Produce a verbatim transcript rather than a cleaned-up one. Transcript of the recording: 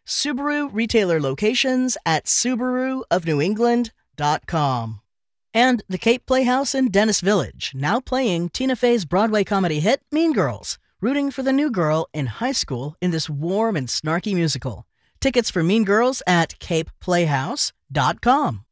Subaru retailer locations at Subaru of New England dot com. And the Cape Playhouse in Dennis Village, now playing Tina Fey's Broadway comedy hit Mean Girls, rooting for the new girl in high school in this warm and snarky musical. Tickets for Mean Girls at Cape Playhouse dot com.